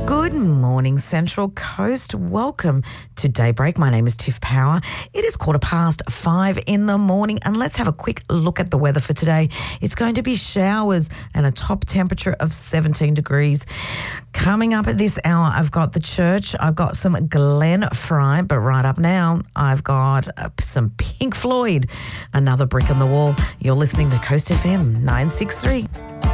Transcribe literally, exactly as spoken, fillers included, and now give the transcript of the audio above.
Good morning, Central Coast. Welcome to Daybreak. My name is Tiff Power. It is quarter past five in the morning, and let's have a quick look at the weather for today. It's going to be showers and a top temperature of seventeen degrees. Coming up at this hour, I've got the church. I've got some Glenn Fry, but right up now, I've got uh, some Pink Floyd, another brick in the wall. You're listening to Coast F M nine six three.